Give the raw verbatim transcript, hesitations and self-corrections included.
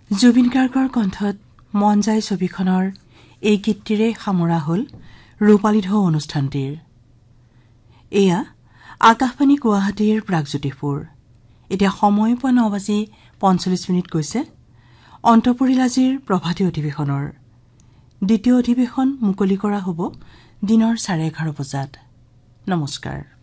জুবিন গাৰ্গৰ কণ্ঠত মন যায় ছবিখনৰ এই গীতটিৰে সামৰা হ'ল ৰূপালী ঢৌ অনুষ্ঠানটিৰ। এয়া আকাশবাণী গুৱাহাটীৰ প্ৰাগজ্যোতিষপুৰ। এতিয়া সময় পোৱা ন বাজি পঞ্চল্লিছ মিনিট গৈছে। অন্ত পৰিল আজিৰ প্ৰভাতী অধিৱেশনৰ দ্বিতীয় অধিৱেশন মুকলি কৰা হ'ব দিনৰ চাৰে এঘাৰ বজাত। নমস্কাৰ।